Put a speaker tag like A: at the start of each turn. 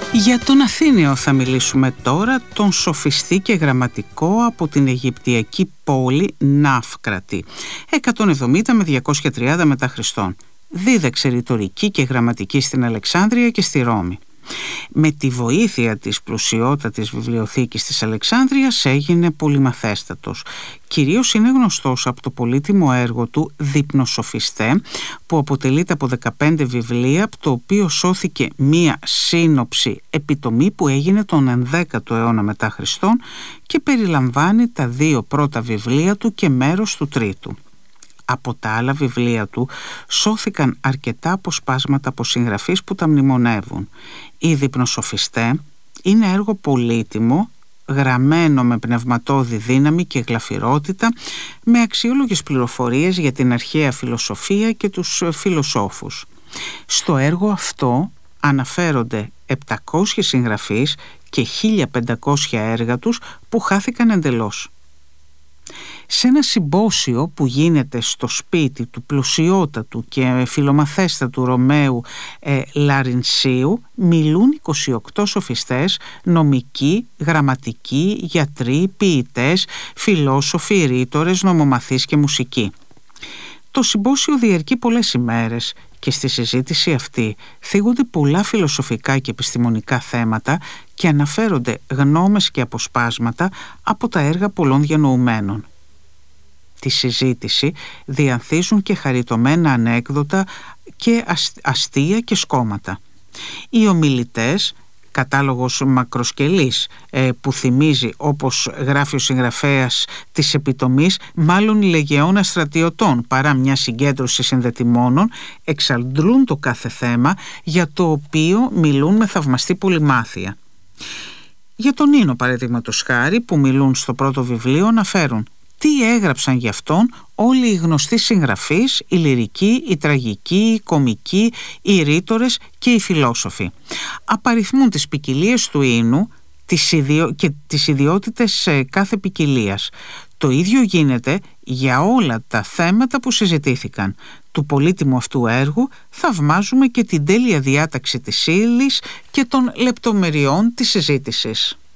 A: Για τον Αθήνιο θα μιλήσουμε τώρα, τον σοφιστή και γραμματικό από την Αιγυπτιακή πόλη Ναύκρατη, 170 με 230 μετά Χριστόν. Δίδαξε ρητορική και γραμματική στην Αλεξάνδρεια και στη Ρώμη. Με τη βοήθεια της πλουσιότατης βιβλιοθήκης της Αλεξάνδρειας έγινε πολυμαθέστατος. Κυρίως είναι γνωστός από το πολύτιμο έργο του Δείπνοσοφιστέ, που αποτελείται από 15 βιβλία, από το οποίο σώθηκε μία σύνοψη επιτομή που έγινε τον 11ο αιώνα μετά Χριστόν και περιλαμβάνει τα 2 πρώτα βιβλία του και μέρος του τρίτου. Από τα άλλα βιβλία του σώθηκαν αρκετά αποσπάσματα από συγγραφείς που τα μνημονεύουν. Οι Δείπνοσοφιστέ είναι έργο πολύτιμο, γραμμένο με πνευματώδη δύναμη και γλαφυρότητα, με αξιόλογες πληροφορίες για την αρχαία φιλοσοφία και τους φιλοσόφους. Στο έργο αυτό αναφέρονται 700 συγγραφείς και 1500 έργα τους που χάθηκαν εντελώς. Σε ένα συμπόσιο που γίνεται στο σπίτι του πλουσιότατου και φιλομαθέστατου Ρωμαίου Λαρινσίου μιλούν 28 σοφιστές, νομικοί, γραμματικοί, γιατροί, ποιητές, φιλόσοφοι, ρήτορες, νομομαθείς και μουσικοί. Το συμπόσιο διαρκεί πολλές ημέρες και στη συζήτηση αυτή θίγονται πολλά φιλοσοφικά και επιστημονικά θέματα και αναφέρονται γνώμες και αποσπάσματα από τα έργα πολλών διανοουμένων. Τη συζήτηση διανθίζουν και χαριτωμένα ανέκδοτα και αστεία και σκώματα. Οι ομιλητές, κατάλογος μακροσκελής που θυμίζει, όπως γράφει ο συγγραφέας της επιτομής, μάλλον λεγεώνα στρατιωτών παρά μια συγκέντρωση συνδετημόνων, εξαντλούν το κάθε θέμα για το οποίο μιλούν με θαυμαστή πολυμάθεια. Για τον Ίνο, παραδείγματος χάρη, που μιλούν στο πρώτο βιβλίο, αναφέρουν τι έγραψαν γι' αυτόν όλοι οι γνωστοί συγγραφείς, οι λυρικοί, οι τραγικοί, οι κομικοί, οι ρήτορες και οι φιλόσοφοι. Απαριθμούν τις ποικιλίες του Ίνου και τις ιδιότητες κάθε ποικιλίας. Το ίδιο γίνεται για όλα τα θέματα που συζητήθηκαν. Του πολύτιμου αυτού έργου θαυμάζουμε και την τέλεια διάταξη της ύλης και των λεπτομεριών της συζήτησης.